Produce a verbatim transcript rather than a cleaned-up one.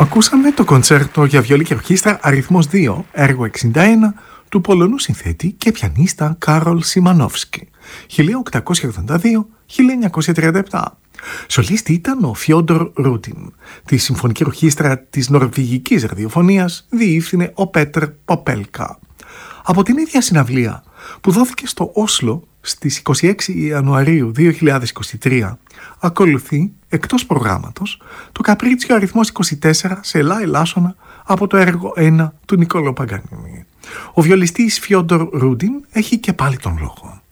Ακούσαμε το κοντσέρτο για βιολί και ορχήστρα αριθμός δύο, έργο εξήντα ένα, του Πολωνού συνθέτη και πιανίστα Κάρολ Σιμανόφσκι, χίλια οκτακόσια ογδόντα δύο με χίλια εννιακόσια τριάντα επτά. Σολίστη ήταν ο Φιόντορ Ρούτιν. Τη συμφωνική ορχήστρα της νορβηγικής ραδιοφωνίας διεύθυνε ο Πέτρ Ποπέλκα. Από την ίδια συναυλία που δόθηκε στο Όσλο στις είκοσι έξι Ιανουαρίου δύο χιλιάδες είκοσι τρία, ακολουθεί εκτός προγράμματος το Καπρίτσιο αριθμός είκοσι τέσσερα σε λα ελάσσονα από το έργο ένα του Νικόλο Παγκανίνη. Ο βιολιστής Φιόντορ Ρούτιν έχει και πάλι τον λόγο.